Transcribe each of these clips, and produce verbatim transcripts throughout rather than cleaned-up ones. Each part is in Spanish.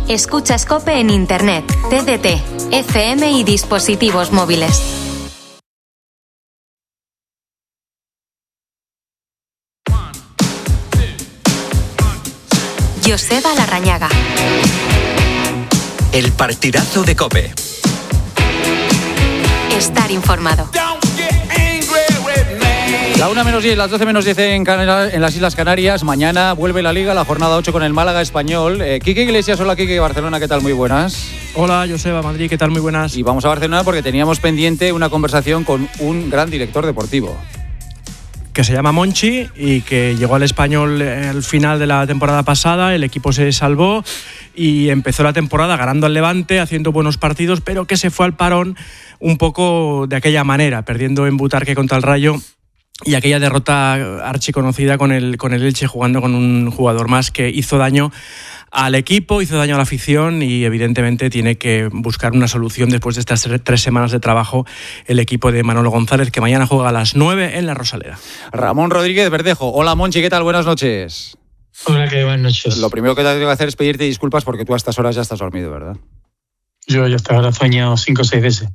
Escuchas COPE en Internet, T D T, F M y dispositivos móviles. Joseba Larrañaga. El partidazo de COPE. Estar informado. La una menos diez, las doce menos diez en, Can- en las Islas Canarias. Mañana vuelve la Liga, la jornada ocho con el Málaga Español. Eh, Quique Iglesias, hola Quique, Barcelona, ¿qué tal? Muy buenas. Hola Joseba, Madrid, ¿qué tal? Muy buenas. Y vamos a Barcelona porque teníamos pendiente una conversación con un gran director deportivo. Que se llama Monchi y que llegó al Español al final de la temporada pasada. El equipo se salvó y empezó la temporada ganando al Levante, haciendo buenos partidos, pero que se fue al parón un poco de aquella manera, perdiendo en Butarque contra el Rayo. Y aquella derrota archiconocida con el, con el Elche, jugando con un jugador más, que hizo daño al equipo, hizo daño a la afición y evidentemente tiene que buscar una solución después de estas tres semanas de trabajo el equipo de Manolo González, que mañana juega a las nueve en la Rosaleda. Ramón Rodríguez Verdejo, hola Monchi, ¿qué tal? Buenas noches. Hola, qué buenas noches. Lo primero que te tengo que hacer es pedirte disculpas porque tú a estas horas ya estás dormido, ¿verdad? Yo ya hasta ahora sueño cinco o seis veces.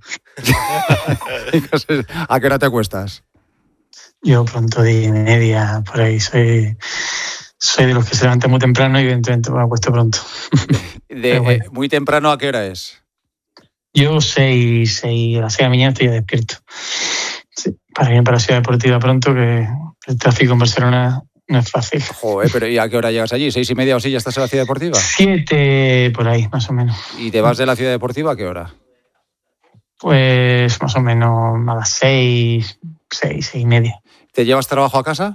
¿A qué hora te acuestas? Yo pronto diez y media, por ahí. Soy, soy de los que se levantan muy temprano y evidentemente me acuesto pronto. De, bueno. eh, ¿Muy temprano a qué hora es? Yo seis, seis, a las seis de la mañana estoy ya despierto. Sí, para ir para la ciudad deportiva pronto, que el tráfico en Barcelona no es fácil. Joder, pero ¿y a qué hora llegas allí? ¿Seis y media o sí ya estás en la ciudad deportiva? Siete, por ahí, más o menos. ¿Y te vas de la ciudad deportiva a qué hora? Pues más o menos a las seis, seis, seis y media. ¿Te llevas trabajo a casa?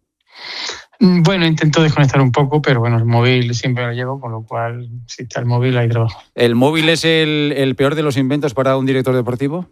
Bueno, intento desconectar un poco, pero bueno, el móvil siempre lo llevo, con lo cual, si está el móvil, hay trabajo. ¿El móvil es el, el peor de los inventos para un director deportivo?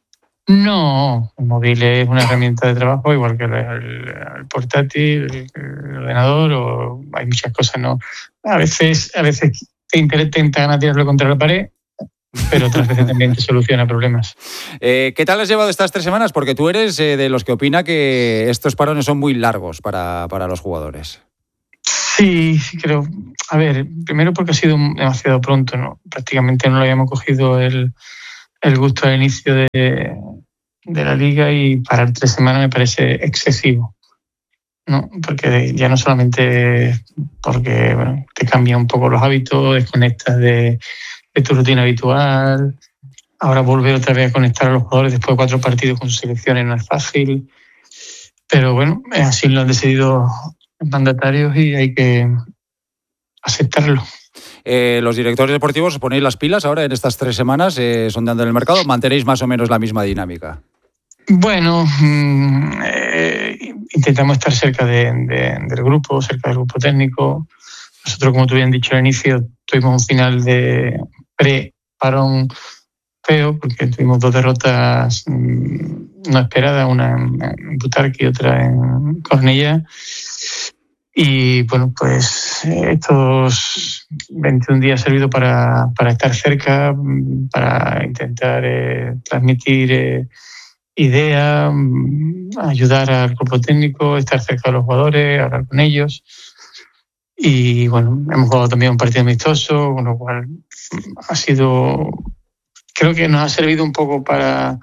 No, el móvil es una herramienta de trabajo, igual que el, el, el portátil, el, el ordenador, o hay muchas cosas, ¿no? A veces, a veces te intenta ganar tirarlo contra la pared, pero otras veces también te soluciona problemas. Eh, ¿Qué tal has llevado estas tres semanas? Porque tú eres eh, de los que opina que estos parones son muy largos para, para los jugadores. Sí, sí creo. A ver, primero porque ha sido demasiado pronto, ¿no? Prácticamente no lo habíamos cogido el, el gusto al inicio de, de la liga, y parar tres semanas me parece excesivo, ¿no? Porque ya no solamente porque bueno, te cambia un poco los hábitos, desconectas de de tu rutina habitual. Ahora volver otra vez a conectar a los jugadores después de cuatro partidos con sus selecciones no es fácil. Pero bueno, así lo han decidido los mandatarios y hay que aceptarlo. Eh, los directores deportivos os ponéis las pilas ahora en estas tres semanas, eh, sondeando en el mercado. ¿Mantenéis más o menos la misma dinámica? Bueno, eh, intentamos estar cerca de, de, del grupo, cerca del grupo técnico. Nosotros, como tú bien dicho al inicio, tuvimos un final de pre-parón feo, porque tuvimos dos derrotas no esperadas, una en Butarque y otra en Cornellá. Y bueno, pues estos veintiún días han servido para, para estar cerca, para intentar eh, transmitir eh, ideas, ayudar al grupo técnico, estar cerca de los jugadores, hablar con ellos. Y bueno, hemos jugado también un partido amistoso, con lo cual ha sido, creo que nos ha servido un poco para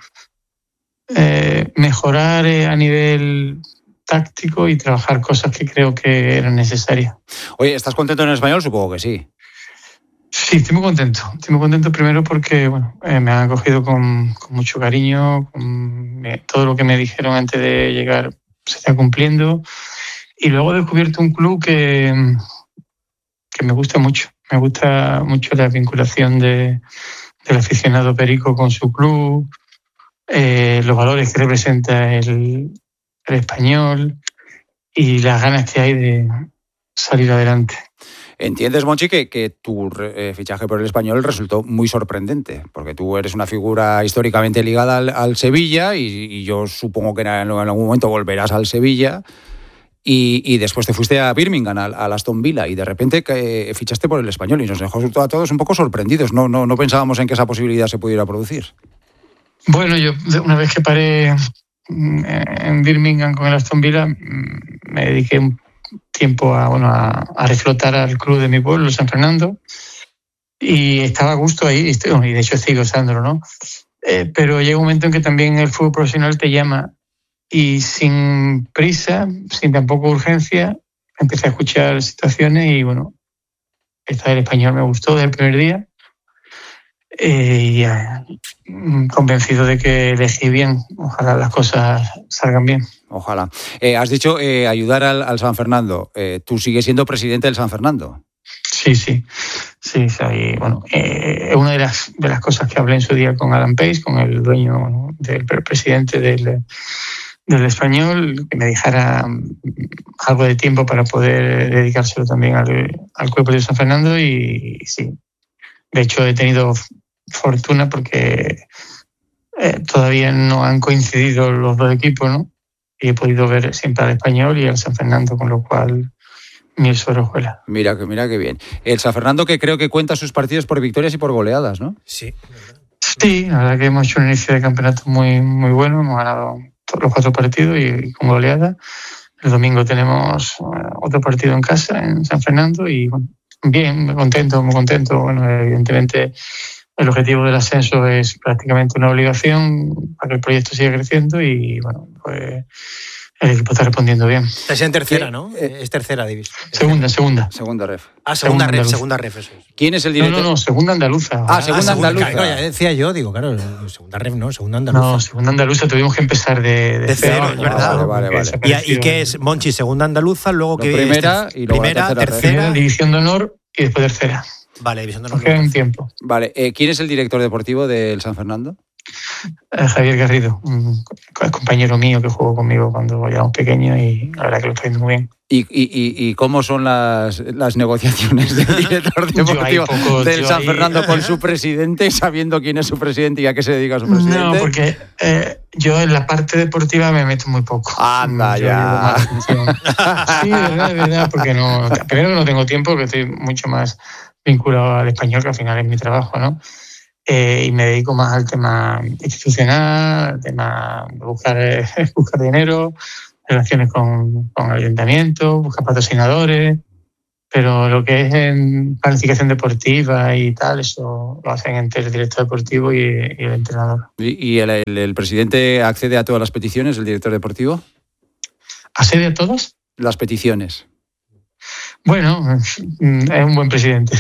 eh, mejorar eh, a nivel táctico y trabajar cosas que creo que eran necesarias. Oye, ¿estás contento en el Español? Supongo que sí. Sí, estoy muy contento. Estoy muy contento primero porque bueno, eh, me han acogido con, con mucho cariño, con, me, todo lo que me dijeron antes de llegar se está cumpliendo. Y luego he descubierto un club que, que me gusta mucho. Me gusta mucho la vinculación de, del aficionado perico con su club, eh, los valores que representa el, el Español y las ganas que hay de salir adelante. ¿Entiendes, Monchi, que, que tu eh, fichaje por el Español resultó muy sorprendente? Porque tú eres una figura históricamente ligada al, al Sevilla y, y yo supongo que en algún momento volverás al Sevilla. Y, y después te fuiste a Birmingham, al, al Aston Villa, y de repente eh, fichaste por el Español y nos dejó a todos un poco sorprendidos. No, no, no pensábamos en que esa posibilidad se pudiera producir. Bueno, yo una vez que paré en Birmingham con el Aston Villa, me dediqué un tiempo a, bueno, a, a reflotar al club de mi pueblo, San Fernando, y estaba a gusto ahí, y de hecho sigo usándolo, ¿no? Eh, pero llega un momento en que también el fútbol profesional te llama y sin prisa, sin tampoco urgencia, empecé a escuchar situaciones y bueno, esta del español me gustó desde el primer día. Eh, y ya, convencido de que elegí bien. Ojalá las cosas salgan bien. Ojalá. Eh, has dicho eh, ayudar al, al San Fernando. Eh, ¿Tú sigues siendo presidente del San Fernando? Sí, sí. Sí, sí. Bueno, eh, es una de las, de las cosas que hablé en su día con Adam Pace, con el dueño, bueno, del presidente del, del Español, que me dejara algo de tiempo para poder dedicárselo también al, al cuerpo de San Fernando y, y sí. De hecho, he tenido fortuna porque eh, todavía no han coincidido los dos equipos, ¿no? Y he podido ver siempre al Español y al San Fernando, con lo cual miel sobre hojuelas. Mira, que mira qué bien. El San Fernando, que creo que cuenta sus partidos por victorias y por goleadas, ¿no? Sí. Sí, la verdad que hemos hecho un inicio de campeonato muy, muy bueno. Hemos ganado todos los cuatro partidos y con goleadas. El domingo tenemos otro partido en casa, en San Fernando, y bueno, bien, muy contento, muy contento. Bueno, evidentemente el objetivo del ascenso es prácticamente una obligación para que el proyecto siga creciendo y bueno, pues el equipo está respondiendo bien. Estás en tercera, ¿no? Es tercera división. Segunda, segunda. Segunda ref. Ah, segunda, segunda ref, andaluza. segunda ref, eso es. ¿Quién es el director? No, no, no, segunda andaluza. Ah, segunda ah, segunda andaluza. Claro, ya decía yo, digo, claro, segunda ref no, segunda andaluza. No, segunda andaluza tuvimos que empezar de, de, De cero, cero, es verdad. Vale, vale, vale. ¿Y, ¿Y qué es, Monchi, segunda andaluza, luego Lo que primera es, y luego primera, la tercera, tercera? Primera, división de honor y después tercera. Vale, división de Nos honor. queda un tiempo. Vale, eh, ¿quién es el director deportivo del San Fernando? Eh, Javier Garrido, un compañero mío que jugó conmigo cuando éramos pequeños y la verdad que lo está haciendo muy bien. ¿Y, y, y, y cómo son las, las negociaciones del director deportivo pocos, del San ahí... Fernando con su presidente, sabiendo quién es su presidente y a qué se dedica su presidente? No, porque eh, yo en la parte deportiva me meto muy poco. Anda yo ya. Sí, de verdad, de verdad, porque no, primero que no tengo tiempo, que estoy mucho más vinculado al español, que al final es mi trabajo, ¿no? Eh, y me dedico más al tema institucional, al tema de buscar, eh, buscar dinero, relaciones con, con el ayuntamiento, buscar patrocinadores, pero lo que es en planificación deportiva y tal, eso lo hacen entre el director deportivo y, y el entrenador. ¿Y, y el, el, el presidente accede a todas las peticiones, el director deportivo? ¿Accede a todos? Las peticiones. Bueno, es un buen presidente.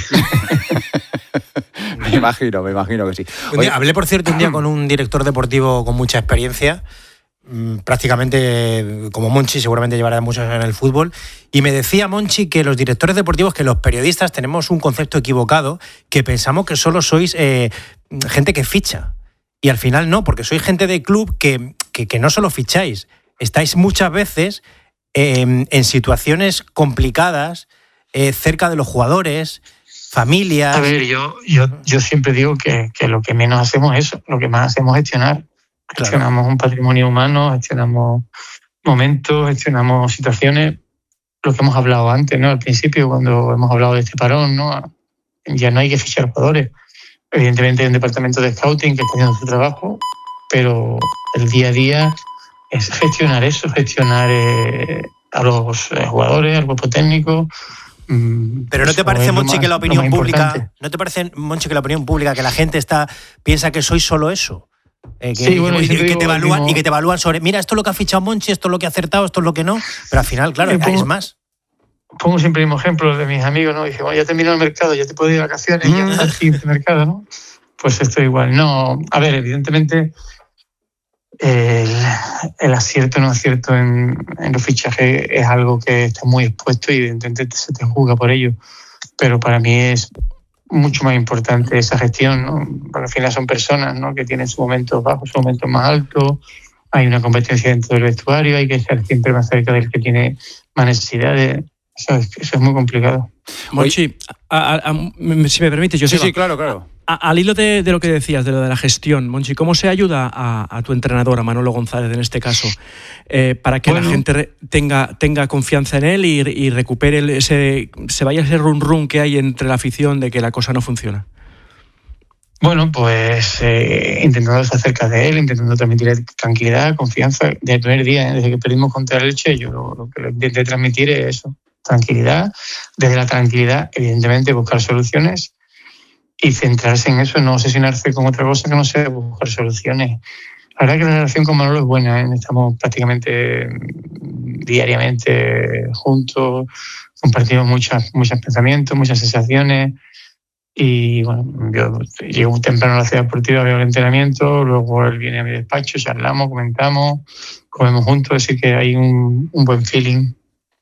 Me imagino, me imagino que sí. Un día, hablé, por cierto, un día con un director deportivo con mucha experiencia, prácticamente como Monchi, seguramente llevará muchos años en el fútbol, y me decía Monchi que los directores deportivos, que los periodistas tenemos un concepto equivocado, que pensamos que solo sois eh, gente que ficha, y al final no, porque sois gente de club que, que, que no solo ficháis, estáis muchas veces eh, en situaciones complicadas, eh, cerca de los jugadores, familias. A ver, yo, yo, yo siempre digo que, que lo que menos hacemos es eso, lo que más hacemos es gestionar. Gestionamos claro. un patrimonio humano, gestionamos momentos, gestionamos situaciones, lo que hemos hablado antes, ¿no? Al principio, cuando hemos hablado de este parón, ¿no? Ya no hay que fichar jugadores. Evidentemente hay un departamento de scouting que está haciendo su trabajo, pero el día a día es gestionar eso, gestionar eh, a los jugadores, al cuerpo técnico. Pero ¿no te parece, Monchi, que la opinión pública, no te parece, Monchi, que la opinión pública, que la gente está piensa que sois solo eso? Eh, que, sí, bueno, y, que, que te evalúan, mismo... y que te evalúan sobre, mira, esto es lo que ha fichado Monchi, esto es lo que ha acertado, esto es lo que no, pero al final, claro, pongo, es más. Pongo siempre el mismo ejemplo de mis amigos, ¿no? Dije, bueno, ya terminó el mercado, ya te puedo ir de vacaciones, mm. ya está el siguiente mercado, ¿no? Pues esto igual. No, a ver, evidentemente el, el acierto o no acierto en, en los fichajes es algo que está muy expuesto y evidentemente se te juzga por ello, pero para mí es mucho más importante esa gestión, ¿no? Porque al final son personas, ¿no? Que tienen sus momentos bajos, sus momentos más altos, hay una competencia dentro del vestuario, hay que estar siempre más cerca del que tiene más necesidades. Eso es, eso es muy complicado. Monchi, a, a, a, si me permite, yo Sí, sí, claro, claro. A, al hilo de, de lo que decías, de lo de la gestión, Monchi, ¿cómo se ayuda a, a tu entrenador, a Manolo González en este caso, eh, para que bueno. la gente re, tenga, tenga confianza en él y, y recupere el, ese, se vaya ese run run que hay entre la afición de que la cosa no funciona? Bueno, pues eh, intentando estar cerca de él, intentando transmitir tranquilidad, confianza. Desde el primer día, ¿eh? Desde que perdimos contra el Elche, yo lo, lo que le intenté transmitir es eso, tranquilidad. Desde la tranquilidad, evidentemente, buscar soluciones y centrarse en eso, no obsesionarse con otra cosa que no sea buscar soluciones. La verdad que la relación con Manolo es buena, ¿eh? Estamos prácticamente diariamente juntos, compartimos muchos muchos pensamientos, muchas sensaciones. Y bueno, yo llego temprano a la ciudad deportiva, veo el entrenamiento, luego él viene a mi despacho, charlamos, comentamos, comemos juntos, así que hay un, un buen feeling.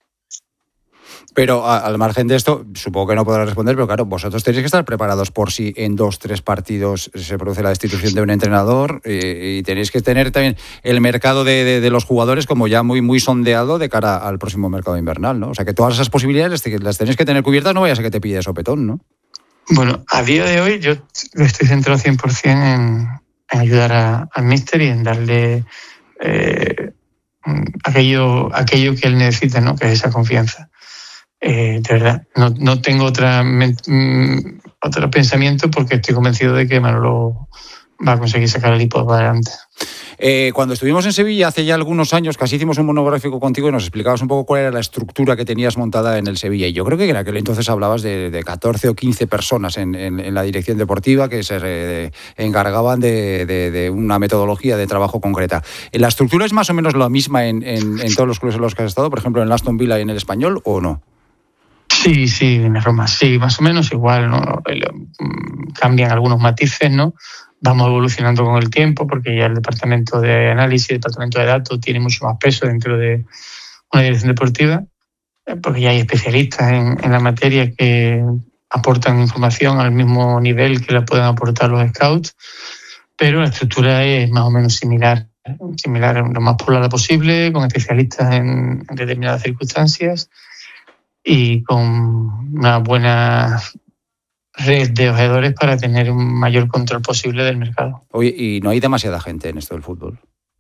Pero a, al margen de esto, supongo que no podrás responder, pero claro, vosotros tenéis que estar preparados por si en dos, tres partidos se produce la destitución de un entrenador y, y tenéis que tener también el mercado de, de, de los jugadores como ya muy, muy sondeado de cara al próximo mercado invernal, ¿no? O sea que todas esas posibilidades las tenéis que tener cubiertas, no vayas a que te pille sopetón, ¿no? Bueno, a día de hoy yo estoy centrado cien por ciento en, en ayudar a, al míster y en darle eh, aquello, aquello que él necesita, ¿no? Que es esa confianza. Eh, de verdad, no, no tengo otra mm, otro pensamiento porque estoy convencido de que Manolo va a conseguir sacar el equipo para adelante. Eh, cuando estuvimos en Sevilla hace ya algunos años, casi hicimos un monográfico contigo y nos explicabas un poco cuál era la estructura que tenías montada en el Sevilla. Y yo creo que en aquel entonces hablabas de, de catorce o quince personas en, en, en la dirección deportiva que se eh, encargaban de, de, de una metodología de trabajo concreta. ¿La estructura es más o menos la misma en, en, en todos los clubes en los que has estado, por ejemplo en el Aston Villa y en el Español, o no? Sí, sí, en Roma, sí, más o menos igual, ¿no? Cambian algunos matices, ¿no? Vamos evolucionando con el tiempo porque ya el departamento de análisis, el departamento de datos tiene mucho más peso dentro de una dirección deportiva, porque ya hay especialistas en, en la materia que aportan información al mismo nivel que la pueden aportar los scouts, pero la estructura es más o menos similar, similar lo más poblada posible, con especialistas en, en determinadas circunstancias y con una buena red de ojeadores para tener un mayor control posible del mercado. Oye, ¿y no hay demasiada gente en esto del fútbol?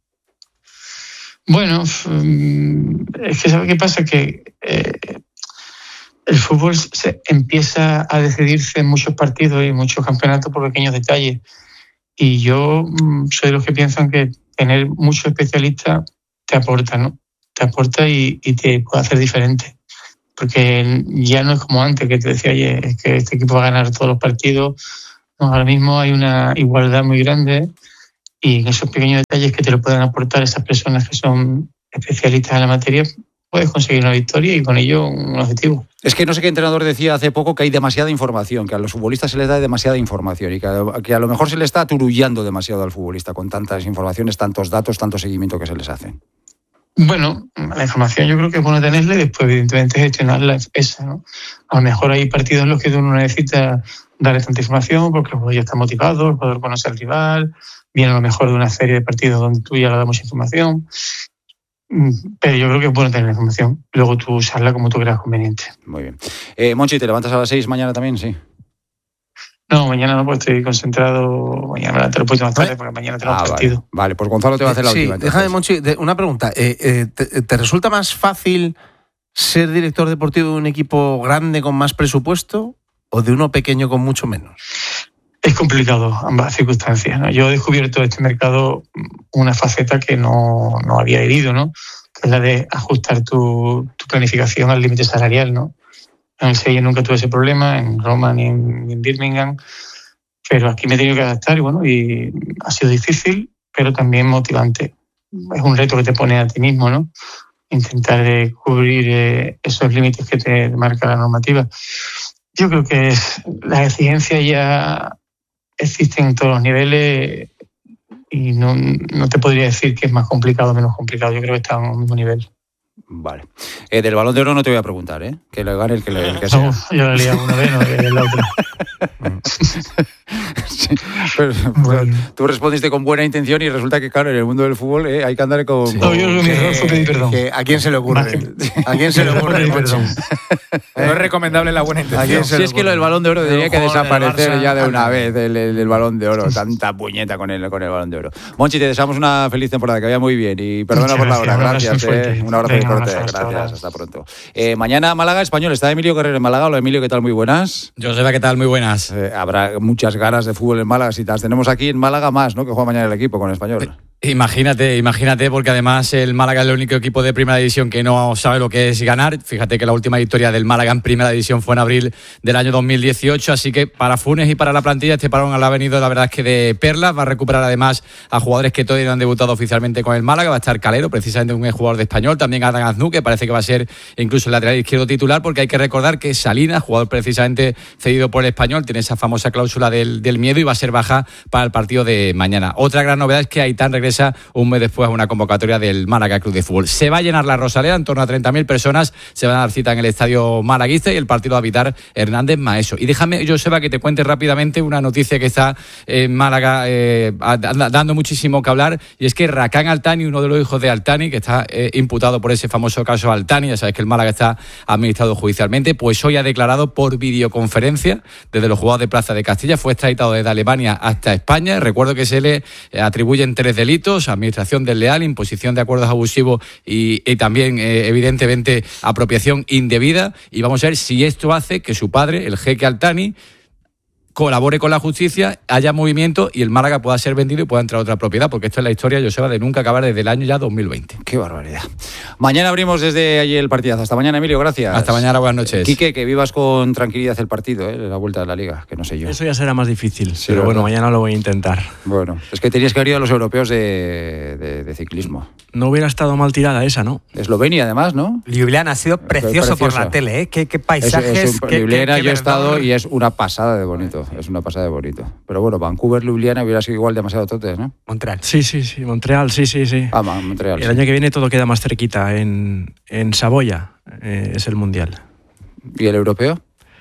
Bueno, es que ¿sabes qué pasa? Que eh, el fútbol se empieza a decidirse en muchos partidos y muchos campeonatos por pequeños detalles. Y yo soy de los que piensan que tener muchos especialistas te aporta, ¿no? Te aporta y, y te puede hacer diferente. Porque ya no es como antes, que te decía, oye, es que este equipo va a ganar todos los partidos. No, ahora mismo hay una igualdad muy grande y en esos pequeños detalles que te lo pueden aportar esas personas que son especialistas en la materia, puedes conseguir una victoria y con ello un objetivo. Es que no sé qué entrenador decía hace poco que hay demasiada información, que a los futbolistas se les da demasiada información y que a, que a lo mejor se le está aturullando demasiado al futbolista con tantas informaciones, tantos datos, tanto seguimiento que se les hace. Bueno, la información yo creo que es bueno tenerla y después evidentemente gestionarla esa, ¿no? A lo mejor hay partidos en los que uno necesita darle tanta información porque el jugador ya está motivado, el jugador conoce al rival, viene a lo mejor de una serie de partidos donde tú ya le das mucha información, pero yo creo que es bueno tener la información, luego tú usarla como tú creas conveniente. Muy bien. Eh, Monchi, ¿te levantas a las seis mañana también? Sí. No, mañana no, pues estoy concentrado. Mañana te lo puedo más tarde porque mañana tenemos ah, partido. Vale. vale, pues Gonzalo te va a hacer la sí, última. Sí, déjame, Monchi, una pregunta. Eh, eh, te, ¿Te resulta más fácil ser director deportivo de un equipo grande con más presupuesto o de uno pequeño con mucho menos? Es complicado ambas circunstancias, ¿no? Yo he descubierto en este mercado una faceta que no, no había herido, ¿no? Que es la de ajustar tu, tu planificación al límite salarial, ¿no? En el Sevilla nunca tuve ese problema, en Roma ni en, ni en Birmingham, pero aquí me he tenido que adaptar y bueno, y ha sido difícil, pero también motivante. Es un reto que te pone a ti mismo, ¿no? Intentar eh, cubrir eh, esos límites que te marca la normativa. Yo creo que es, las exigencias ya existen en todos los niveles y no, no te podría decir que es más complicado o menos complicado. Yo creo que están al mismo nivel. Vale. Eh, del Balón de Oro no te voy a preguntar, ¿eh? Que le gane el que, le, el que sea. No, yo le lié una vez, no, que es la otra. Sí, pero, bueno. Tú respondiste con buena intención y resulta que, claro, en el mundo del fútbol eh, hay que andar con... Sí. No, yo creo que mi error fue pedir perdón. Que ¿A quién se le ocurre? ¿A quién se le ocurre pedir perdón? No es recomendable la buena intención. Si es que lo del Balón de Oro debería que desaparecer ya de una vez, el, el, el Balón de Oro. Tanta puñeta con el, con el Balón de Oro. Monchi, te deseamos una feliz temporada, que vaya muy bien y perdona por la hora. Gracias. Eh. Un abrazo muy fuerte. Gracias. Hasta pronto. Eh, mañana Málaga, Español. Está Emilio Guerrero en Málaga. Hola, Emilio, ¿qué tal? Muy buenas. Joseba, ¿qué tal? Muy buenas. Eh, habrá muchas ganas de fútbol en Málaga. Si las tenemos aquí en Málaga más, ¿no? Que juega mañana el equipo con el Español. Imagínate, imagínate, porque además el Málaga es el único equipo de Primera División que no sabe lo que es ganar. Fíjate que la última victoria del Málaga en Primera División fue en abril del año dos mil dieciocho, así que para Funes y para la plantilla este parón le ha venido la verdad es que de perlas. Va a recuperar además a jugadores que todavía no han debutado oficialmente con el Málaga. Va a estar Calero, precisamente un jugador de Español, también Adán Aznu, que parece que va a ser incluso el lateral izquierdo titular, porque hay que recordar que Salinas, jugador precisamente cedido por el Español, tiene esa famosa cláusula del, del miedo y va a ser baja para el partido de mañana. Otra gran novedad es que Aitán regresa un mes después a una convocatoria del Málaga Club de Fútbol. Se va a llenar la Rosaleda, en torno a treinta mil personas se van a dar cita en el estadio malaguista y el partido va a habitar Hernández Maeso. Y déjame, Joseba, que te cuente rápidamente una noticia que está en Málaga eh, dando muchísimo que hablar, y es que Rakán Altani, uno de los hijos de Altani, que está eh, imputado por ese famoso caso Altani, ya sabes que el Málaga está administrado judicialmente, pues hoy ha declarado por videoconferencia desde los juzgados de Plaza de Castilla. Fue extraditado desde Alemania hasta España. Recuerdo que se le atribuyen tres delitos: administración desleal, imposición de acuerdos abusivos y, y también, eh, evidentemente, apropiación indebida. Y vamos a ver si esto hace que su padre, el jeque Altani, colabore con la justicia, haya movimiento y el Málaga pueda ser vendido y pueda entrar a otra propiedad, porque esto es la historia, Joseba, de nunca acabar desde el año ya dos mil veinte. Qué barbaridad. Mañana abrimos desde allí el partidazo. Hasta mañana, Emilio, gracias. Hasta mañana, buenas noches. Quique, que vivas con tranquilidad el partido, ¿eh? La vuelta de la Liga, que no sé yo. Eso ya será más difícil, Sí, pero ¿verdad? bueno, mañana lo voy a intentar. Bueno, es que tenías que haber ido a los europeos de, de, de ciclismo. No hubiera estado mal tirada esa, ¿no? Eslovenia, además, ¿no? Ljubljana ha sido precioso, Precioso. por la tele, ¿eh? Qué, qué Es, paisajes. es un, qué, Ljubljana qué- qué yo he estado verdor. y es una pasada de bonito. Es una pasada de bonito. Pero bueno, Vancouver, Ljubljana hubiera sido igual demasiado totes, ¿no? Montreal. Sí, sí, sí, Montreal, sí, sí, sí. Ah, Ma- Montreal. El sí. año que viene todo queda más cerquita, en, en Saboya, eh, es el Mundial. ¿Y el europeo?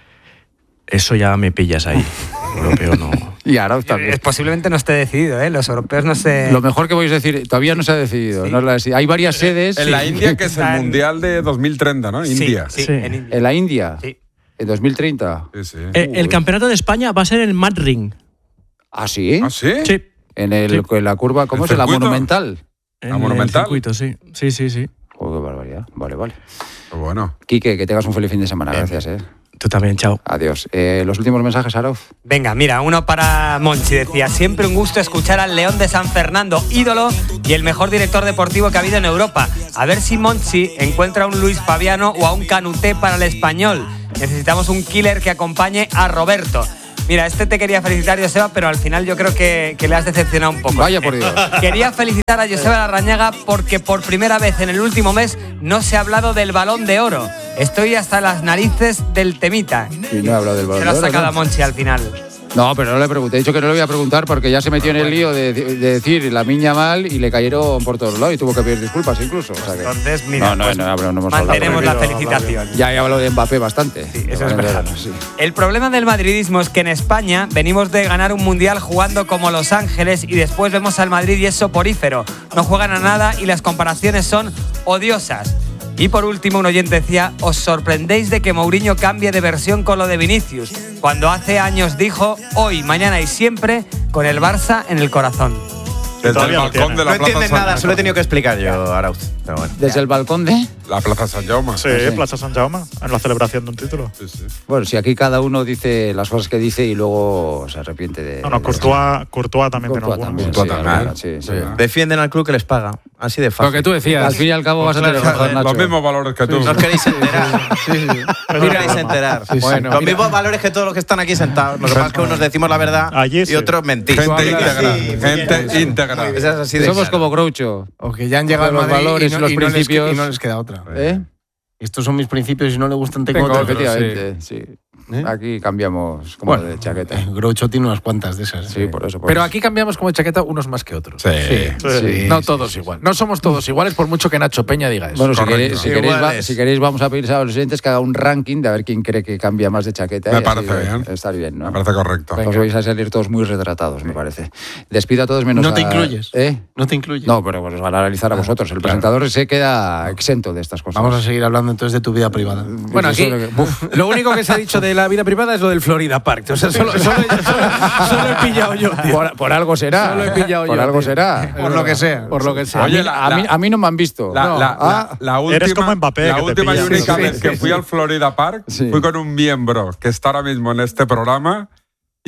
Eso ya me pillas ahí. Europeo no. Y Arauz también. Es, posiblemente no esté decidido, ¿eh? Los europeos no se... Lo mejor que voy a decir, todavía no se ha decidido. Sí. No la- hay varias sedes. En la Sí. India, que es el Está en- Mundial de dos mil treinta, ¿no? Sí, India. sí, Sí. en India. En la India. Sí. En dos mil treinta. Sí, sí. Eh, el campeonato de España va a ser en el Mad Ring. ¿Ah, sí? ¿Ah, sí? Sí. En, el, Sí. en la curva, ¿cómo ¿El es? La circuito? monumental. En ¿La Monumental? el circuito, sí. Sí, sí, sí. Oh, qué barbaridad. Vale, vale. Bueno. Quique, que tengas un feliz fin de semana. Gracias, eh. Tú también, chao. Adiós. Eh, los últimos mensajes, Arauz. Venga, mira, uno para Monchi. Decía, siempre un gusto escuchar al León de San Fernando, ídolo y el mejor director deportivo que ha habido en Europa. A ver si Monchi encuentra a un Luis Fabiano o a un Canuté para el Español. Necesitamos un killer que acompañe a Roberto. Mira, este te quería felicitar, Joseba, pero al final yo creo que, que le has decepcionado un poco. Vaya por Dios. Quería felicitar a Joseba Larrañaga porque por primera vez en el último mes no se ha hablado del Balón de Oro. Estoy hasta las narices del temita. Y no he hablado del Se Balón lo ha de Oro, sacado ¿no? a Monchi al final. No, pero no le pregunté. He dicho que no le voy a preguntar porque ya se metió en el lío de, de decir la miña mal y le cayeron por todos lados y tuvo que pedir disculpas incluso. O sea que... Entonces, mira, no, no, pues no, no, no hemos mantenemos la hablado. felicitación. Ya he hablado de Mbappé bastante. Sí, eso es Balón de verdad. Oro, sí. El problema del madridismo es que en España venimos de ganar un mundial jugando como Los Ángeles y después vemos al Madrid y es soporífero. No juegan a nada y las comparaciones son odiosas. Y por último, un oyente decía, os sorprendéis de que Mourinho cambie de versión con lo de Vinicius, cuando hace años dijo, hoy, mañana y siempre, con el Barça en el corazón. Desde el Todavía lo balcón tiene. de la No Plaza entiendes San nada, Jaume. se lo he tenido que explicar yo, Arauz. Pero bueno. Desde el balcón de... La Plaza San Jaume. Sí, Sí. Plaza San Jaume, en la celebración de un título. Sí, sí. Bueno, si aquí cada uno dice las cosas que dice y luego se arrepiente de... No, no, de- Courtois, Courtois también Courtois tiene también, algunos. sí, Courtois también. sí, sí. Sí. Defienden al club que les paga. Así de fácil. Lo que tú decías. Al fin y al cabo vas a tener Claro, razón, Nacho. Los mismos valores que tú. No os queréis enterar. No os queréis enterar. Bueno, los mira. mismos valores que todos los que están aquí sentados. Lo que pasa es que unos decimos la verdad Allí y sí. otros mentís. Gente Sí, íntegra. sí, Gente íntegra. Esa es así de Somos claro. como Groucho. O que ya han llegado Los al Madrid valores, y no, los y no les- principios. y no les queda otra. ¿Eh? Estos son mis principios y no le gustan, tengo, Tengo, otros. efectivamente, sí. ¿Eh? Aquí cambiamos como Bueno, de chaqueta. eh, Groucho tiene unas cuantas de esas. Sí, por eso. por Pero eso. aquí cambiamos como chaqueta unos más que otros. Sí. Sí, No sí, todos sí, igual. No somos todos iguales por mucho que Nacho Peña diga eso. Bueno, si Correcto. queréis, si, queréis, va- Iguales. si queréis vamos a pedir a los oyentes que haga un ranking de a ver quién cree que cambia más de chaqueta. Me y así parece de- bien. Está bien, ¿no? Me parece correcto. Os vais a salir todos muy retratados, me parece. Despido a todos menos No te a- incluyes. ¿Eh? No te incluyes. No, pero pues os van a analizar a vosotros. El presentador se queda exento de estas cosas. Vamos a seguir hablando entonces de tu vida privada. Bueno, Eso aquí es lo que- Uf. lo único que se ha dicho de la vida privada es lo del Florida Park. O sea, solo, solo, solo- solo he pillado yo, tío. Por, por algo será. Solo he pillado por yo, algo tío. será. Por lo que sea. Por lo que sea. A mí, Oye, la- a mí- la- a mí no me han visto. La, No. la- Ah, la- la última, Eres como Mbappé, la que te última y pillas. única Sí, vez sí, que sí, fui sí. al Florida Park Sí. fui con un miembro que está ahora mismo en este programa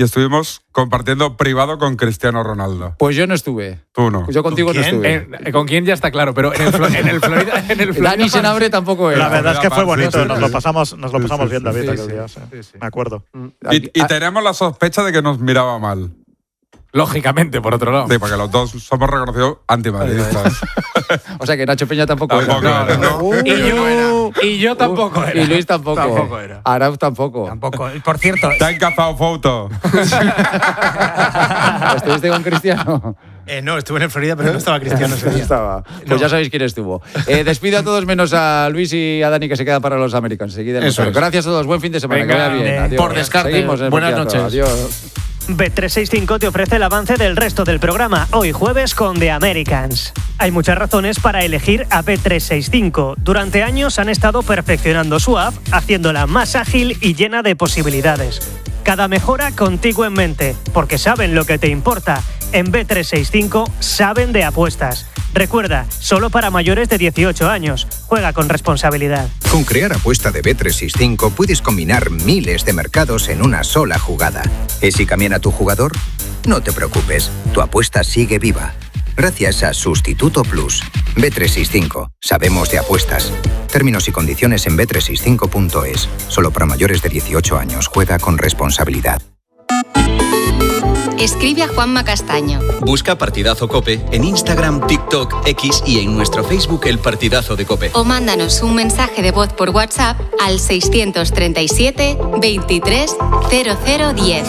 y estuvimos compartiendo privado con Cristiano Ronaldo. Pues yo no estuve. Tú no. Yo contigo no estuve. Eh, ¿Con quién ya está claro? Pero en el, Flo- en el Florida. En el Florida Dani Senabre tampoco era. La verdad es que fue bonito, Sí, sí, nos sí. lo pasamos, nos lo Sí, pasamos sí, bien, sí, David, sí, aquel sí. día. sí. Sí, sí. Me acuerdo. Y, y tenemos la sospecha de que nos miraba mal. Lógicamente, por otro lado. Sí, porque los dos somos reconocidos antimadridistas. O sea que Nacho Peña tampoco, Tampoco era. era, ¿no? Uh, Y yo, y yo tampoco era. Y Luis tampoco. Tampoco era. Arauz tampoco. Tampoco. Por cierto, Te han cazado foto. ¿Estuviste con Cristiano? Eh, no, estuve en el Florida, pero no estaba Cristiano ese No día. estaba. Pues No. ya sabéis quién estuvo. Eh, despido a todos menos a Luis y a Dani que se quedan para los Americans. Enseguida nos Eso vemos. es. Gracias a todos. Buen fin de semana. Venga, que vaya bien. de- Adiós. por descarte. Seguimos en el Buenas Mercado. noches. Adiós. Bet trescientos sesenta y cinco te ofrece el avance del resto del programa, hoy jueves con The Americans. Hay muchas razones para elegir a Bet trescientos sesenta y cinco. Durante años han estado perfeccionando su app, haciéndola más ágil y llena de posibilidades. Cada mejora contigo en mente, porque saben lo que te importa. En Bet trescientos sesenta y cinco saben de apuestas. Recuerda, solo para mayores de dieciocho años. Juega con responsabilidad. Con Crear Apuesta de Bet trescientos sesenta y cinco puedes combinar miles de mercados en una sola jugada. ¿Y si cambian a tu jugador? No te preocupes, tu apuesta sigue viva. Gracias a Sustituto Plus. Bet trescientos sesenta y cinco. Sabemos de apuestas. Términos y condiciones en bet trescientos sesenta y cinco punto es. Solo para mayores de dieciocho años. Juega con responsabilidad. Escribe a Juanma Castaño. Busca Partidazo Cope en Instagram, TikTok, X y en nuestro Facebook El Partidazo de Cope. O mándanos un mensaje de voz por WhatsApp al seiscientos treinta y siete, veintitrés, cero cero diez.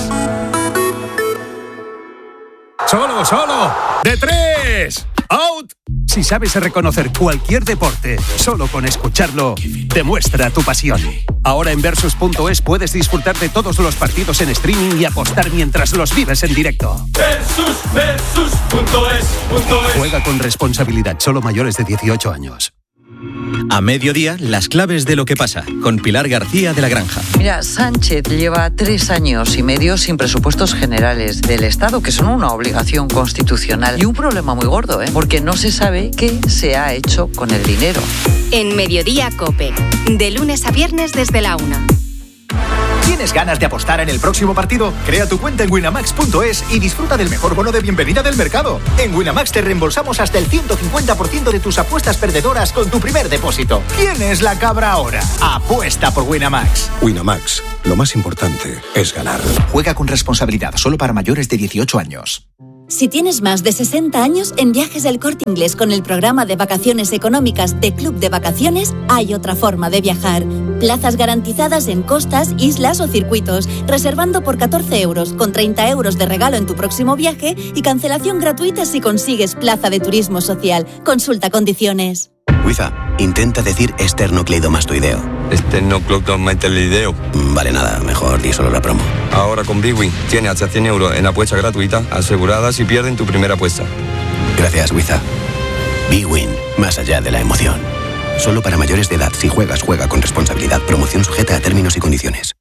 ¡Solo, solo! ¡De tres! ¡Out! Si sabes reconocer cualquier deporte, solo con escucharlo, demuestra tu pasión. Ahora en Versus punto es puedes disfrutar de todos los partidos en streaming y apostar mientras los vives en directo. Versus, versus punto es, punto es. Juega con responsabilidad, solo mayores de dieciocho años. A mediodía, las claves de lo que pasa, con Pilar García de la Granja. Mira, Sánchez lleva tres años y medio sin presupuestos generales del Estado, que son una obligación constitucional y un problema muy gordo, ¿eh? Porque no se sabe qué se ha hecho con el dinero. En Mediodía Cope, de lunes a viernes desde la una. ¿Tienes ganas de apostar en el próximo partido? Crea tu cuenta en winamax punto es y disfruta del mejor bono de bienvenida del mercado. En Winamax te reembolsamos hasta el ciento cincuenta por ciento de tus apuestas perdedoras con tu primer depósito. ¿Quién es la cabra ahora? Apuesta por Winamax. Winamax, lo más importante es ganar. Juega con responsabilidad, solo para mayores de dieciocho años. Si tienes más de sesenta años, en Viajes del Corte Inglés con el programa de vacaciones económicas de Club de Vacaciones, hay otra forma de viajar. Plazas garantizadas en costas, islas o circuitos, reservando por catorce euros, con treinta euros de regalo en tu próximo viaje y cancelación gratuita si consigues plaza de turismo social. Consulta condiciones. Wiza, intenta decir esternocleidomastoideo. Esternocleidomastoideo. Vale, nada, mejor di solo la promo. Ahora con Bwin tiene hasta cien euros en apuesta gratuita asegurada si pierden tu primera apuesta. Gracias, Wiza. Bwin, más allá de la emoción. Solo para mayores de edad. Si juegas, juega con responsabilidad. Promoción sujeta a términos y condiciones.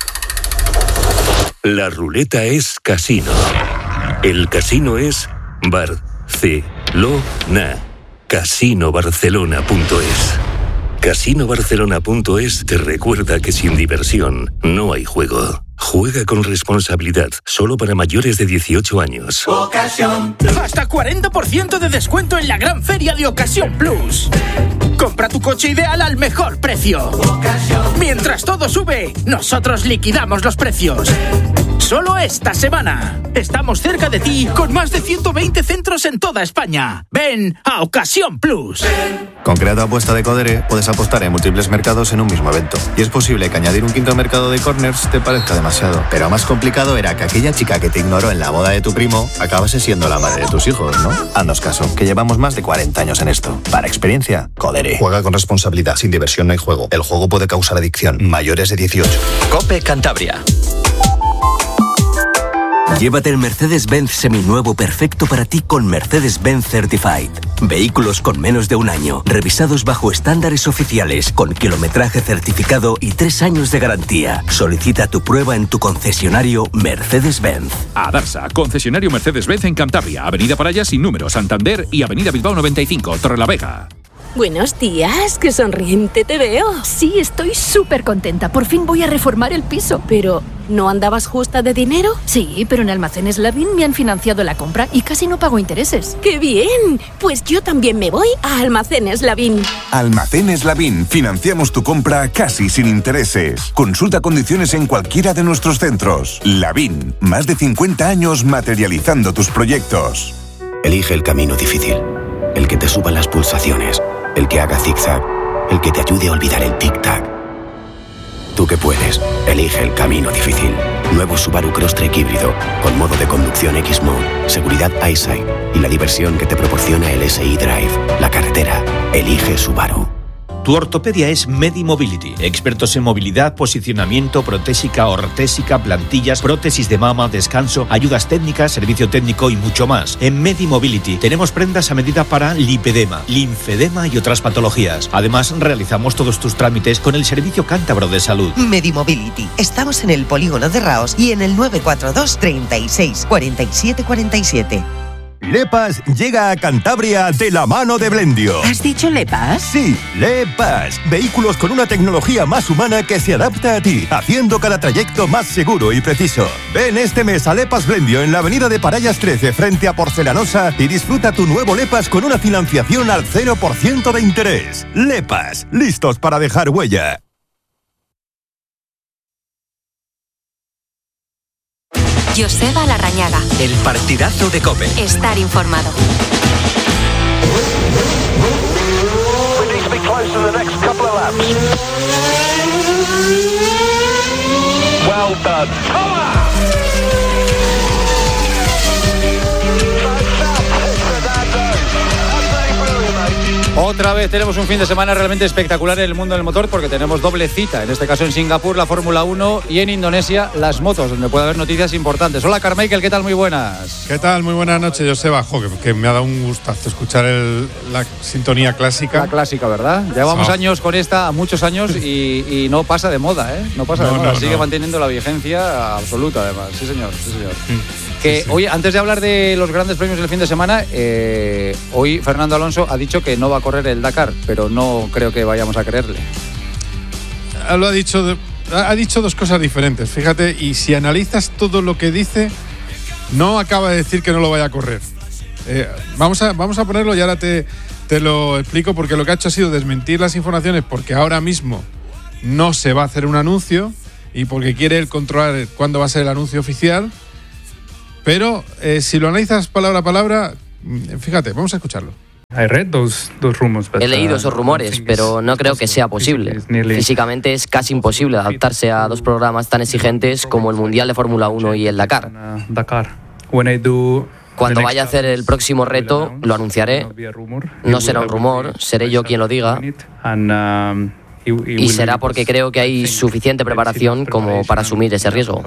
La ruleta es casino. El casino es Barcelona. casino barcelona punto es. casino barcelona punto es te recuerda que sin diversión no hay juego. Juega con responsabilidad, solo para mayores de dieciocho años. Ocasión. Hasta cuarenta por ciento de descuento en la gran feria de Ocasión Plus. Compra tu coche ideal al mejor precio. Ocasión. Mientras todo sube, nosotros liquidamos los precios. Solo esta semana. Estamos cerca de ti con más de ciento veinte centros en toda España. Ven a Ocasión Plus. Con Creato Apuesta de Codere puedes apostar en múltiples mercados en un mismo evento. Y es posible que añadir un quinto mercado de corners te parezca demasiado. Pero más complicado era que aquella chica que te ignoró en la boda de tu primo acabase siendo la madre de tus hijos, ¿no? Haznos caso, que llevamos más de cuarenta años en esto. Para experiencia, Codere. Juega con responsabilidad. Sin diversión no hay juego. El juego puede causar adicción. Mayores de dieciocho. Cope Cantabria. Llévate el Mercedes-Benz seminuevo perfecto para ti con Mercedes-Benz Certified. Vehículos con menos de un año, revisados bajo estándares oficiales, con kilometraje certificado y tres años de garantía. Solicita tu prueba en tu concesionario Mercedes-Benz. A Darsa, concesionario Mercedes-Benz en Cantabria, Avenida Paraya sin número, Santander y Avenida Bilbao noventa y cinco, Torrelavega. Buenos días, qué sonriente te veo. Sí, estoy súper contenta. Por fin voy a reformar el piso. Pero ¿No andabas justa de dinero? Sí, pero en Almacenes Lavín me han financiado la compra y casi no pago intereses. ¡Qué bien! Pues yo también me voy a Almacenes Lavín. Almacenes Lavín. Financiamos tu compra casi sin intereses. Consulta condiciones en cualquiera de nuestros centros. Lavín. Más de cincuenta años materializando tus proyectos. Elige el camino difícil. El que te suba las pulsaciones. El que haga zigzag. El que te ayude a olvidar el tic-tac. Tú que puedes, elige el camino difícil. Nuevo Subaru Crosstrek híbrido, con modo de conducción X-Mode, seguridad EyeSight y la diversión que te proporciona el S I Drive. La carretera, elige Subaru. Tu ortopedia es Medimobility, expertos en movilidad, posicionamiento, protésica, ortésica, plantillas, prótesis de mama, descanso, ayudas técnicas, servicio técnico y mucho más. En Medimobility tenemos prendas a medida para lipedema, linfedema y otras patologías. Además, realizamos todos tus trámites con el Servicio Cántabro de Salud. Medimobility. Estamos en el polígono de Raos y en el nueve cuatro dos, treinta y seis, cuarenta y siete cuarenta y siete. Lepas llega a Cantabria de la mano de Blendio. ¿Has dicho Lepas? Sí, Lepas. Vehículos con una tecnología más humana que se adapta a ti, haciendo cada trayecto más seguro y preciso. Ven este mes a Lepas Blendio en la avenida de Parallas trece frente a Porcelanosa y disfruta tu nuevo Lepas con una financiación al cero por ciento de interés. Lepas, listos para dejar huella. Joseba Larrañaga. El partidazo de COPE. Estar informado. Well done. Otra vez tenemos un fin de semana realmente espectacular en el mundo del motor porque tenemos doble cita, en este caso en Singapur la Fórmula uno y en Indonesia las motos, donde puede haber noticias importantes. Hola Carmichael, ¿qué tal? Muy buenas. ¿Qué tal? Muy buenas noches, Joseba. Jo, que, que me ha dado un gustazo escuchar el, la sintonía clásica. La clásica, ¿verdad? Llevamos oh. años con esta, muchos años y, y no pasa de moda, ¿eh? No pasa de no, moda, no, sigue no. manteniendo la vigencia absoluta además. Sí señor, sí señor. Mm. Que, sí, sí. Oye, antes de hablar de los grandes premios del fin de semana, eh, hoy Fernando Alonso ha dicho que no va a correr el Dakar, pero no creo que vayamos a creerle. Lo ha dicho, de, ha dicho dos cosas diferentes, fíjate, y si analizas todo lo que dice, no acaba de decir que no lo vaya a correr. Eh, vamos, a, vamos a ponerlo y ahora te, te lo explico, porque lo que ha hecho ha sido desmentir las informaciones, porque ahora mismo no se va a hacer un anuncio y porque quiere él controlar cuándo va a ser el anuncio oficial. Pero eh, si lo analizas palabra a palabra, fíjate, vamos a escucharlo. He leído esos rumores, pero no creo que sea posible. Físicamente es casi imposible adaptarse a dos programas tan exigentes como el Mundial de Fórmula uno y el Dakar. Cuando vaya a hacer el próximo reto, lo anunciaré. No será un rumor, seré yo quien lo diga. Y será porque creo que hay suficiente preparación como para asumir ese riesgo.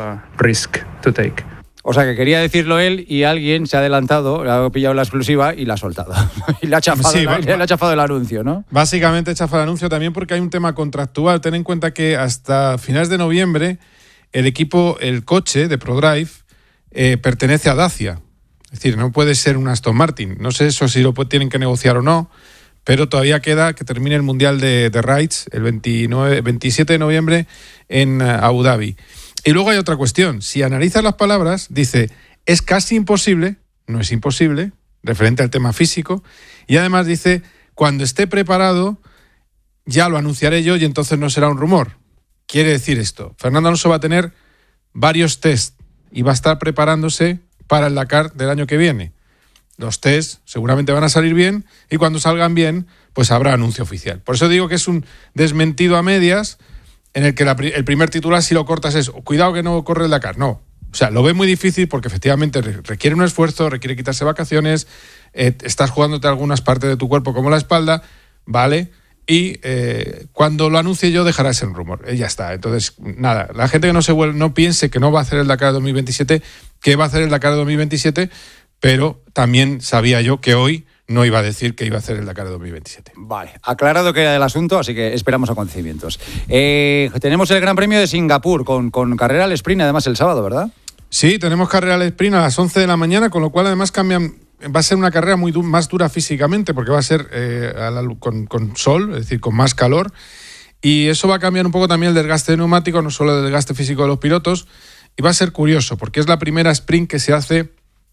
O sea, que quería decirlo él y alguien se ha adelantado, le ha pillado la exclusiva y la ha soltado. y le ha chafado, sí, la, le ha chafado el anuncio, ¿no? Básicamente chafa el anuncio también porque hay un tema contractual. Ten en cuenta que hasta finales de noviembre el equipo, el coche de ProDrive, eh, pertenece a Dacia. Es decir, no puede ser un Aston Martin. No sé eso si lo tienen que negociar o no, pero todavía queda que termine el Mundial de, de Rides el veintinueve, veintisiete de noviembre en uh, Abu Dhabi. Y luego hay otra cuestión. Si analizas las palabras, dice, es casi imposible, no es imposible, referente al tema físico, y además dice, cuando esté preparado, ya lo anunciaré yo y entonces no será un rumor. Quiere decir esto, Fernando Alonso va a tener varios test y va a estar preparándose para el Dakar del año que viene. Los test seguramente van a salir bien y cuando salgan bien, pues habrá anuncio oficial. Por eso digo que es un desmentido a medias, en el que la, el primer titular, si lo cortas, es cuidado que no corre el Dakar. No, o sea, lo ve muy difícil porque efectivamente requiere un esfuerzo, requiere quitarse vacaciones, eh, estás jugándote algunas partes de tu cuerpo como la espalda, ¿vale? Y eh, cuando lo anuncie yo dejará ese rumor, eh, ya está. Entonces, nada, la gente que no se vuelve, no piense que no va a hacer el Dakar dos mil veintisiete, que va a hacer el Dakar dos mil veintisiete, pero también sabía yo que hoy no iba a decir que iba a hacer el Dakar dos mil veintisiete. Vale, aclarado queda el asunto, así que esperamos acontecimientos. Eh, tenemos el Gran Premio de Singapur con, con carrera al sprint, además el sábado, ¿verdad? Sí, tenemos carrera al sprint a las once de la mañana, con lo cual además cambian, va a ser una carrera muy du- más dura físicamente, porque va a ser eh, a la, con, con sol, es decir, con más calor. Y eso va a cambiar un poco también el desgaste de neumáticos, no solo el desgaste físico de los pilotos, y va a ser curioso, porque es la primera sprint que se hace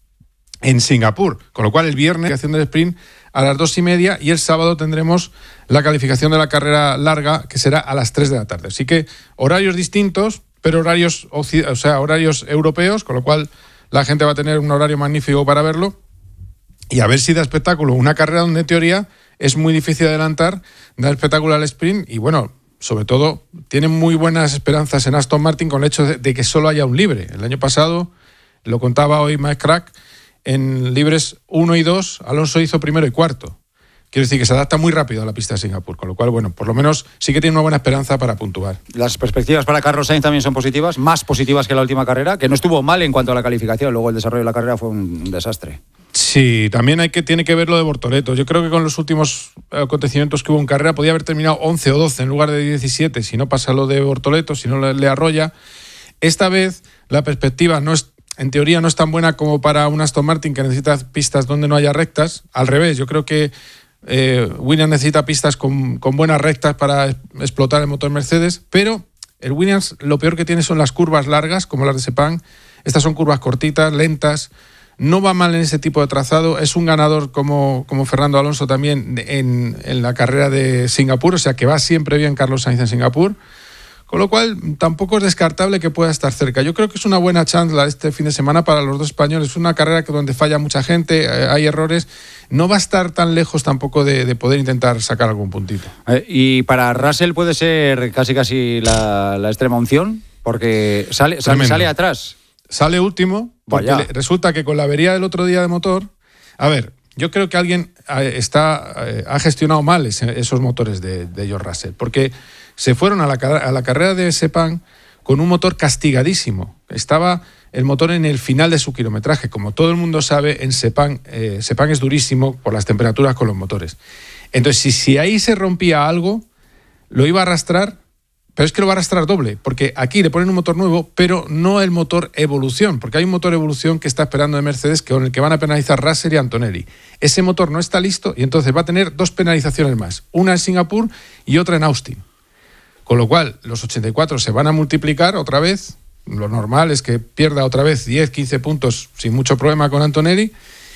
en Singapur, con lo cual el viernes calificación del sprint a las dos y media y el sábado tendremos la calificación de la carrera larga, que será a las tres de la tarde. Así que horarios distintos, pero horarios, o sea, horarios europeos, con lo cual la gente va a tener un horario magnífico para verlo, y a ver si da espectáculo una carrera donde en teoría es muy difícil adelantar, da espectáculo al sprint, y bueno, sobre todo, tienen muy buenas esperanzas en Aston Martin con el hecho de, de que solo haya un libre. El año pasado, lo contaba hoy Mike Crack, en libres uno y dos, Alonso hizo primero y cuarto. Quiero decir que se adapta muy rápido a la pista de Singapur, con lo cual, bueno, por lo menos sí que tiene una buena esperanza para puntuar. Las perspectivas para Carlos Sainz también son positivas, más positivas que la última carrera, que no estuvo mal en cuanto a la calificación, luego el desarrollo de la carrera fue un desastre. Sí, también hay que, tiene que ver lo de Bortoleto. Yo creo que con los últimos acontecimientos que hubo en carrera podía haber terminado once o doce en lugar de diecisiete, si no pasa lo de Bortoleto, si no le, le arrolla. Esta vez la perspectiva no es, en teoría no es tan buena como para un Aston Martin que necesita pistas donde no haya rectas. Al revés, yo creo que eh, Williams necesita pistas con, con buenas rectas para explotar el motor Mercedes, pero el Williams lo peor que tiene son las curvas largas, como las de Sepang. Estas son curvas cortitas, lentas. No va mal en ese tipo de trazado, es un ganador como, como Fernando Alonso también en, en la carrera de Singapur, o sea que va siempre bien Carlos Sainz en Singapur, con lo cual tampoco es descartable que pueda estar cerca. Yo creo que es una buena chance este fin de semana para los dos españoles, es una carrera que donde falla mucha gente, eh, hay errores, no va a estar tan lejos tampoco de, de poder intentar sacar algún puntito. Eh, y para Russell puede ser casi casi la, la extrema unción, porque sale, sale, sale atrás. Sale último, porque le, resulta que con la avería del otro día de motor, a ver, yo creo que alguien está, ha gestionado mal ese, esos motores de, de George Russell, porque se fueron a la, a la carrera de Sepang con un motor castigadísimo. Estaba el motor en el final de su kilometraje. Como todo el mundo sabe, en Sepang, eh, Sepang es durísimo por las temperaturas con los motores. Entonces, si, si ahí se rompía algo, lo iba a arrastrar. Pero es que lo va a arrastrar doble, porque aquí le ponen un motor nuevo, pero no el motor Evolución, porque hay un motor Evolución que está esperando de Mercedes con el que van a penalizar Russell y Antonelli. Ese motor no está listo y entonces va a tener dos penalizaciones más, una en Singapur y otra en Austin. Con lo cual, los ochenta y cuatro se van a multiplicar otra vez. Lo normal es que pierda otra vez diez, quince puntos sin mucho problema con Antonelli,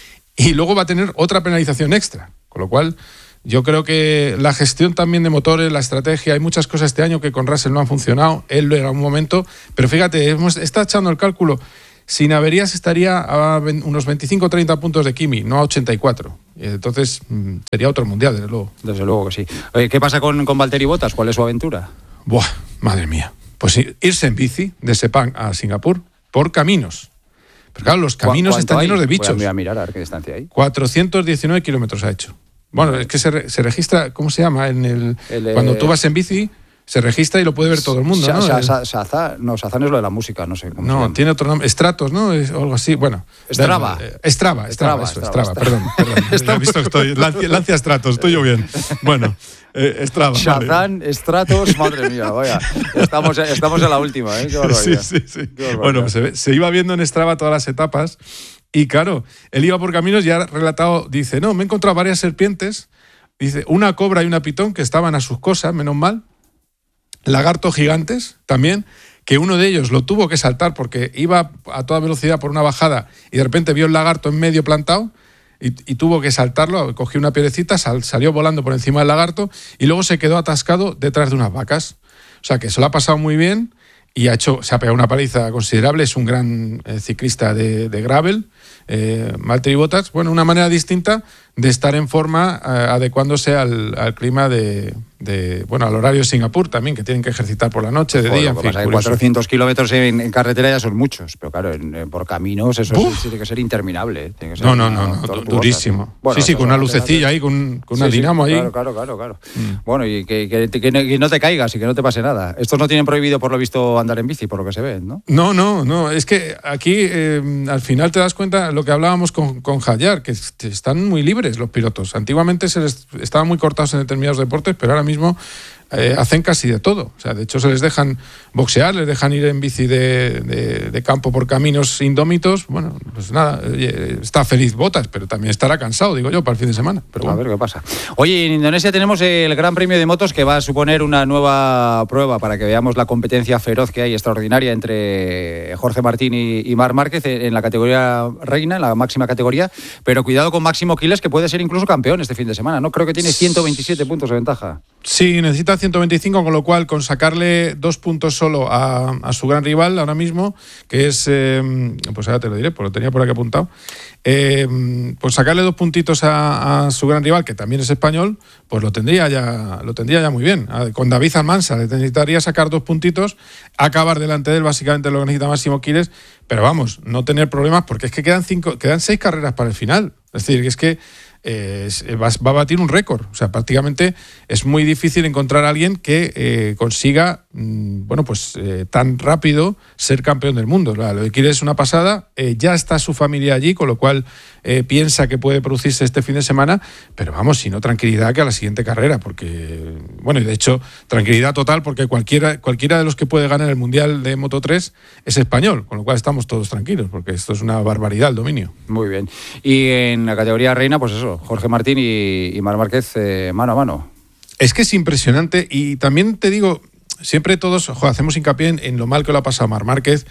y luego va a tener otra penalización extra. Con lo cual, yo creo que la gestión también de motores, la estrategia, hay muchas cosas este año que con Russell no han funcionado, él lo era un momento, pero fíjate, hemos, está echando el cálculo, sin averías estaría a unos veinticinco o treinta puntos de Kimi, no a ochenta y cuatro. Entonces sería otro mundial, desde luego. Desde luego que sí. Oye, ¿qué pasa con, con Valtteri Bottas? ¿Cuál es su aventura? Buah, madre mía. Pues irse en bici de Sepang a Singapur por caminos. Pero claro, los caminos están llenos de bichos. Voy a mirar a ver qué distancia hay. cuatrocientos diecinueve kilómetros ha hecho. Bueno, es que se, se registra, ¿cómo se llama? En el, el cuando tú vas en bici, se registra y lo puede ver todo el mundo, ¿no? Shazam, no, Shazam es lo de la música, no sé cómo. No, tiene otro nombre, Stratos, ¿no? Es algo así, bueno. Strava. Strava, Strava, eso, Strava, perdón, perdón. He visto que estoy, Lancia, Lancia Stratos, estoy yo bien. Bueno, eh, Strava. Shazam, vale. Stratos, madre mía, vaya. Estamos, estamos en la última, ¿eh? Qué barbaridad. Sí, sí, sí. Bueno, pues se, se iba viendo en Strava todas las etapas. Y claro, él iba por caminos y ha relatado, dice, no, me he encontrado varias serpientes, dice, una cobra y una pitón que estaban a sus cosas, menos mal, lagartos gigantes también, que uno de ellos lo tuvo que saltar porque iba a toda velocidad por una bajada y de repente vio el lagarto en medio plantado y, y tuvo que saltarlo, cogió una piedrecita, sal, salió volando por encima del lagarto y luego se quedó atascado detrás de unas vacas. O sea que se lo ha pasado muy bien y ha hecho, se ha pegado una paliza considerable, es un gran eh, ciclista de, de gravel, eh, Valtteri Bottas, bueno, una manera distinta de estar en forma, eh, adecuándose al, al clima de, de, bueno, al horario de Singapur también, que tienen que ejercitar por la noche, de Joder, día, en fin, pasa que cuatrocientos kilómetros en, en carretera ya son muchos, pero claro, en, en, por caminos eso es, tiene que ser interminable. Tiene que ser no, no, no, no durísimo. Bueno, sí, sí, con una lucecilla ahí, con, con una sí, dinamo sí, ahí. Claro, claro, claro. claro. Mm. Bueno, y que, que, que, que no te caigas y que no te pase nada. Estos no tienen prohibido, por lo visto, andar en bici, por lo que se ve, ¿no? No, no, no. Es que aquí, eh, al final te das cuenta, lo que hablábamos con, con Jayar, que están muy libres los pilotos. Antiguamente se les estaban muy cortados en determinados deportes, pero ahora mismo eh, hacen casi de todo. O sea, de hecho se les dejan boxear, les dejan ir en bici de, de, de campo por caminos indómitos. Bueno, pues nada, oye, está feliz Bottas, pero también estará cansado, digo yo, para el fin de semana. Pero bueno. A ver qué pasa. Oye, en Indonesia tenemos el Gran Premio de Motos, que va a suponer una nueva prueba para que veamos la competencia feroz que hay, extraordinaria, entre Jorge Martín y, y Marc Márquez en la categoría reina, en la máxima categoría. Pero cuidado con Máximo Quiles, que puede ser incluso campeón este fin de semana, ¿no? Creo que tiene ciento veintisiete puntos de ventaja. Sí, necesita ciento veinticinco, con lo cual con sacarle dos puntos solo a, a su gran rival ahora mismo, que es, eh, pues ahora te lo diré, pues lo tenía por aquí apuntado, eh, pues sacarle dos puntitos a, a su gran rival, que también es español, pues lo tendría ya, lo tendría ya muy bien. Con David Almansa le necesitaría sacar dos puntitos, acabar delante de él, básicamente lo que necesita Máximo Quiles, pero vamos, no tener problemas, porque es que quedan cinco, quedan seis carreras para el final. Es decir, que es que Eh, va, va a batir un récord. O sea, prácticamente es muy difícil encontrar a alguien que eh, consiga, mmm, bueno, pues eh, tan rápido ser campeón del mundo. Lo de Quiles es una pasada. Eh, ya está su familia allí, con lo cual eh, piensa que puede producirse este fin de semana. Pero vamos, si no, tranquilidad que a la siguiente carrera, porque, bueno, y de hecho, tranquilidad total, porque cualquiera, cualquiera de los que puede ganar el Mundial de Moto tres es español, con lo cual estamos todos tranquilos, porque esto es una barbaridad el dominio. Muy bien. Y en la categoría reina, pues eso, Jorge Martín y, y Marc Márquez eh, mano a mano. Es que es impresionante, y también te digo, siempre todos ojo, hacemos hincapié en, en lo mal que lo ha pasado Marc Márquez,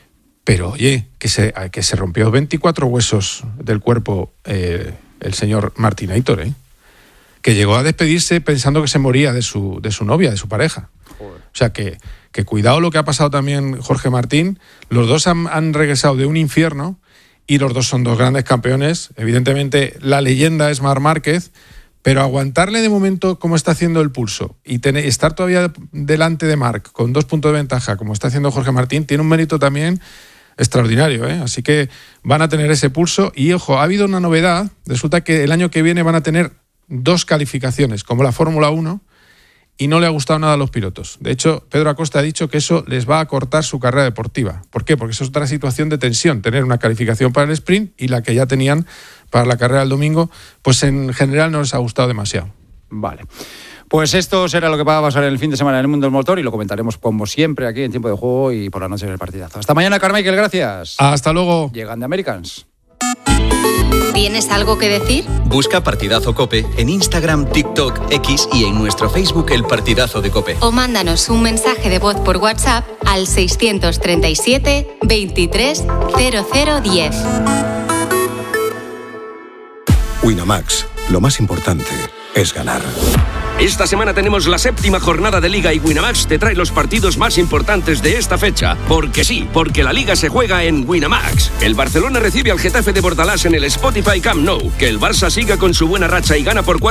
pero oye, que se, que se rompió veinticuatro huesos del cuerpo eh, el señor Martinator, ¿eh? Que llegó a despedirse pensando que se moría de su, de su novia, de su pareja. Joder. O sea que, que cuidado lo que ha pasado también Jorge Martín. Los dos han, han regresado de un infierno, y los dos son dos grandes campeones. Evidentemente, la leyenda es Marc Márquez, pero aguantarle de momento como está haciendo el pulso y tener, estar todavía delante de Marc con dos puntos de ventaja, como está haciendo Jorge Martín, tiene un mérito también extraordinario, ¿eh? Así que van a tener ese pulso. Y, ojo, ha habido una novedad. Resulta que el año que viene van a tener dos calificaciones, como la Fórmula uno, y no le ha gustado nada a los pilotos. De hecho, Pedro Acosta ha dicho que eso les va a cortar su carrera deportiva. ¿Por qué? Porque eso es otra situación de tensión, tener una calificación para el sprint y la que ya tenían para la carrera del domingo, pues en general no les ha gustado demasiado. Vale. Pues esto será lo que va a pasar en el fin de semana en el mundo del motor, y lo comentaremos como siempre aquí en Tiempo de Juego y por la noche en el partidazo. Hasta mañana, Carmichael, gracias. Hasta luego. Llegan de Americans. ¿Tienes algo que decir? Busca Partidazo COPE en Instagram, TikTok, X y en nuestro Facebook El Partidazo de COPE. O mándanos un mensaje de voz por WhatsApp al seiscientos treinta y siete, veintitrés, cero cero diez. Winamax, lo más importante es ganar. Esta semana tenemos la séptima jornada de Liga y Winamax te trae los partidos más importantes de esta fecha. Porque sí, porque la Liga se juega en Winamax. El Barcelona recibe al Getafe de Bordalás en el Spotify Camp Nou. Que el Barça siga con su buena racha y gana por cuatro.